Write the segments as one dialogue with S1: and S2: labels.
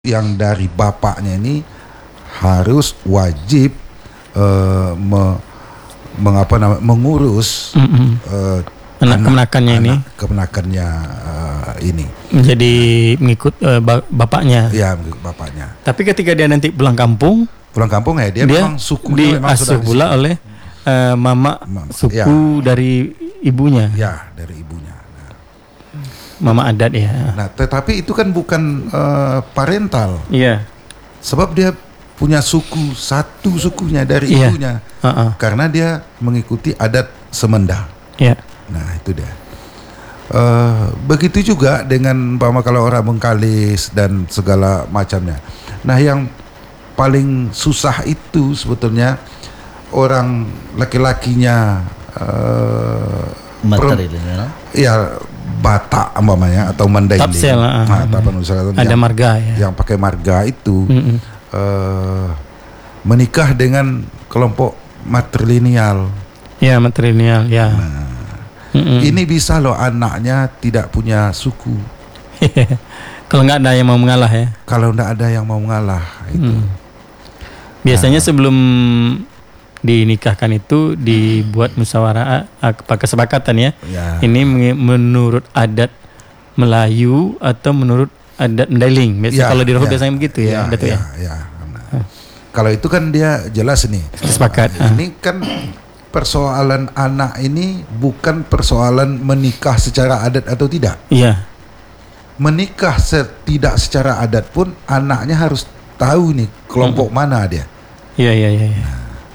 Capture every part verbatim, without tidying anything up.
S1: yang dari bapaknya ini harus wajib uh, me, mengapa nama, mengurus mm-hmm. uh,
S2: anak kemenakannya ini
S1: kemenakannya uh, ini
S2: menjadi mengikut uh, bapaknya.
S1: Ya, mengikut bapaknya.
S2: Tapi ketika dia nanti pulang kampung,
S1: pulang kampung ya dia, dia memang sukunya memang
S2: diasuh pula oleh uh, mama suku ya. Dari ibunya.
S1: Ya, dari ibunya.
S2: Mama adat ya.
S1: Nah, tetapi itu kan bukan uh, parental.
S2: Iya.
S1: Sebab dia punya suku, satu sukunya dari
S2: iya.
S1: ibunya.
S2: Uh-uh.
S1: Karena dia mengikuti adat Semenda.
S2: Iya.
S1: Nah, itu dia. Uh, begitu juga dengan umpama kalau orang Bengkalis dan segala macamnya. Nah, yang paling susah itu sebetulnya orang laki-lakinya uh,
S3: materialnya.
S1: Ya, Batak umpamanya atau Mandailing.
S2: Tapsel, uh,
S1: nah, uh,
S2: ada yang, marga ya.
S1: Yang pakai marga itu mm-hmm. uh, menikah dengan kelompok matrilineal.
S2: Ya, matrilineal ya.
S1: Nah,
S2: mm-hmm.
S1: ini bisa loh anaknya tidak punya suku.
S2: Kalau nggak ada yang mau mengalah ya.
S1: Kalau nggak ada yang mau mengalah itu.
S2: Mm. Biasanya nah. sebelum dinikahkan itu dibuat musyawarah apa kesepakatan ya.
S1: ya.
S2: Ini menurut adat Melayu atau menurut adat Mandailing. Biasa ya, kalau di Rohul ya, biasanya begitu ya.
S1: Ya,
S2: ya,
S1: ya, ya. Nah, kalau itu kan dia jelas nih.
S2: Sepakat.
S1: Nah, ini kan persoalan anak ini bukan persoalan menikah secara adat atau tidak.
S2: Iya.
S1: Menikah se- tidak secara adat pun anaknya harus tahu nih kelompok hmm. mana dia.
S2: Iya, iya, iya. Ya.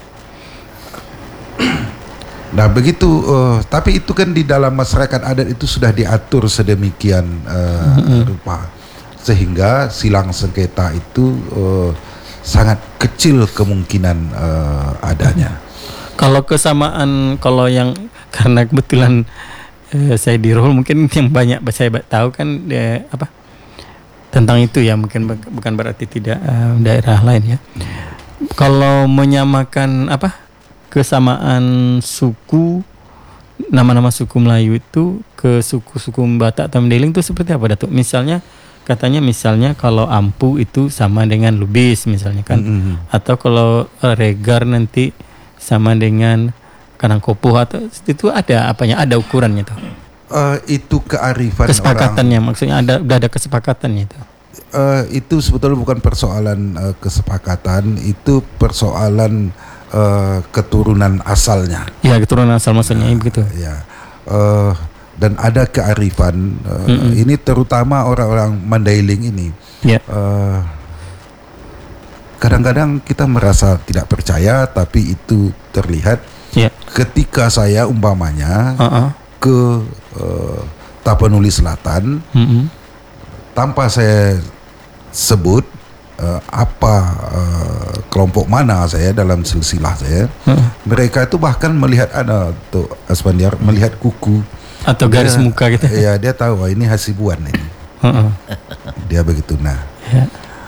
S1: Nah begitu, uh, tapi itu kan di dalam masyarakat adat itu sudah diatur sedemikian uh, mm-hmm. rupa sehingga silang sengketa itu uh, sangat kecil kemungkinan uh, adanya.
S2: Kalau kesamaan, kalau yang karena kebetulan uh, saya di Rohul mungkin yang banyak saya tahu kan uh, apa tentang itu ya, mungkin bukan berarti tidak uh, daerah lain ya. Hmm. Kalau menyamakan apa? Kesamaan suku, nama-nama suku Melayu itu ke suku-suku Batak atau Mandailing itu seperti apa Datuk? Misalnya katanya misalnya kalau Ampu itu sama dengan Lubis misalnya kan, mm-hmm. atau kalau uh, Regar nanti sama dengan Kanangkopuh atau itu ada apanya? Ada ukurannya tuh?
S1: Uh, itu kearifan
S2: kesepakatannya
S1: orang.
S2: Maksudnya ada udah ada kesepakatannya itu.
S1: Uh, itu sebetulnya bukan persoalan uh, kesepakatan, itu persoalan Uh, keturunan asalnya.
S2: Ya, keturunan asal maksudnya nah, begitu.
S1: Ya, uh, dan ada kearifan. Uh, ini terutama orang-orang Mandailing ini.
S2: Ya.
S1: Uh, kadang-kadang kita merasa tidak percaya, tapi itu terlihat.
S2: Ya.
S1: Ketika saya umpamanya
S2: uh-uh.
S1: ke uh, Tapanuli Selatan,
S2: uh-uh.
S1: tanpa saya sebut Uh, apa uh, kelompok mana saya dalam silsilah saya, hmm. mereka itu bahkan melihat ada tuh Aspandiar melihat kuku
S2: atau garis dia, muka gitu.
S1: Ya dia tahu wah, ini Hasibuan ini.
S2: Hmm.
S1: Dia begitu. Nah,
S2: ya.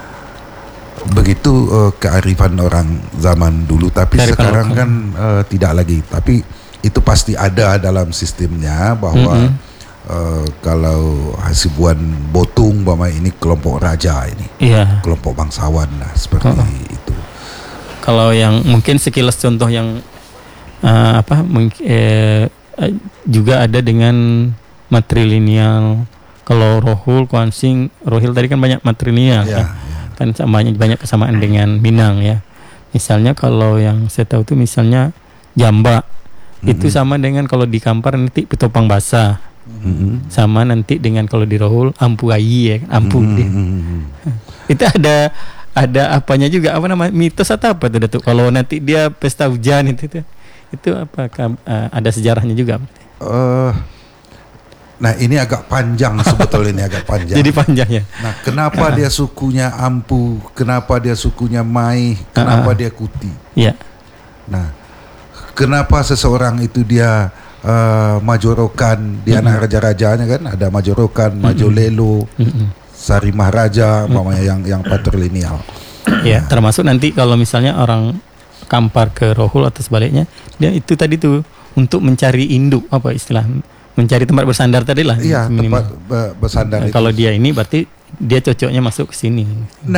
S1: begitu uh, kearifan orang zaman dulu. Tapi dari sekarang kan uh, tidak lagi. Tapi itu pasti ada dalam sistemnya bahwa hmm. Uh, kalau Hasibuan Botung bahwa ini kelompok raja ini,
S2: iya.
S1: kelompok bangsawan lah seperti oh. itu.
S2: Kalau yang mungkin sekilas contoh yang uh, apa mungkin eh, juga ada dengan matrilineal. Kalau Rohul, Kuansing, Rohil tadi kan banyak matrilineal
S1: ya,
S2: ya,
S1: ya.
S2: kan banyak banyak kesamaan dengan Minang ya. Misalnya kalau yang saya tahu itu misalnya Jamba mm-hmm. itu sama dengan kalau di Kampar nanti Petopang Basah. Mm-hmm. Sama nanti dengan kalau di Rohul Ampu Ayi ya, Ampu mm-hmm. itu ada ada apanya juga apa nama mitos atau apa tuh Datuk? Kalau nanti dia pesta hujan itu itu, itu apakah uh, ada sejarahnya juga?
S1: Uh, nah ini agak panjang sebetulnya ini agak panjang.
S2: Jadi panjang ya.
S1: Nah kenapa uh-huh. dia sukunya Ampu? Kenapa dia sukunya Mai? Kenapa uh-huh. dia Kuti?
S2: Ya.
S1: Nah kenapa seseorang itu dia Uh, Majorokan di mm-hmm. anak raja-rajanya kan ada Majorokan, mm-hmm. Majolelo, mm-hmm. Sari Maharaja, umpamanya mm-hmm. yang yang patrilineal.
S2: Ya, termasuk nanti kalau misalnya orang Kampar ke Rohul atau sebaliknya, dia itu tadi tuh untuk mencari induk apa istilah mencari tempat bersandar tadi lah.
S1: Iya, tempat bersandar.
S2: Nah, kalau dia ini berarti dia cocoknya masuk ke sini.